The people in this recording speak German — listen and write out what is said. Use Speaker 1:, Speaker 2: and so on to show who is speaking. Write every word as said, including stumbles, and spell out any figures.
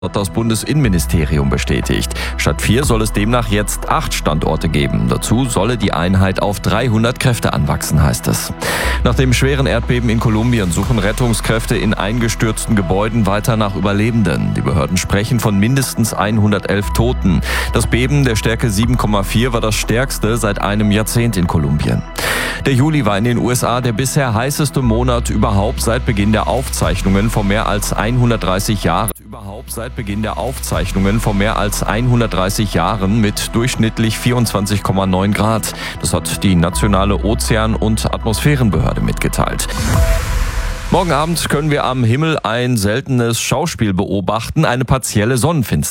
Speaker 1: hat das Bundesinnenministerium bestätigt. Statt vier soll es demnach jetzt acht Standorte geben. Dazu solle die Einheit auf dreihundert Kräfte anwachsen, heißt es. Nach dem schweren Erdbeben in Kolumbien suchen Rettungskräfte in eingestürzten Gebäuden weiter nach Überlebenden. Die Behörden sprechen von mindestens hundertelf Toten. Das Beben der Stärke sieben Komma vier war das stärkste seit einem Jahrzehnt in Kolumbien. Der Juli war in den U S A der bisher heißeste Monat überhaupt seit Beginn der Aufzeichnungen vor mehr als hundertdreißig Jahren. Überhaupt seit Beginn der Aufzeichnungen vor mehr als hundertdreißig Jahren mit durchschnittlich vierundzwanzig Komma neun Grad. Das hat die nationale Ozean- und Atmosphärenbehörde mitgeteilt. Morgen Abend können wir am Himmel ein seltenes Schauspiel beobachten, eine partielle Sonnenfinsternis.